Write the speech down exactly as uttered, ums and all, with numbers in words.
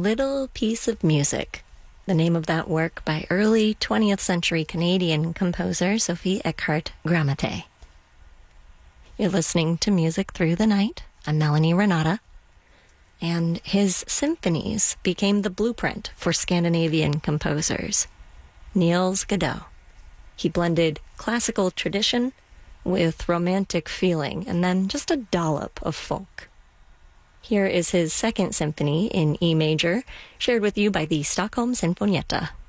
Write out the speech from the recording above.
Little Piece of Music, the name of that work by early twentieth century Canadian composer Sophie Eckhart Gramate. You're listening to Music Through the Night. I'm Melanie Renata. And his symphonies became the blueprint for Scandinavian composers. Niels Godot. He blended classical tradition with romantic feeling, and then just a dollop of folk. Here is his second symphony in E major, shared with you by the Stockholm Sinfonietta.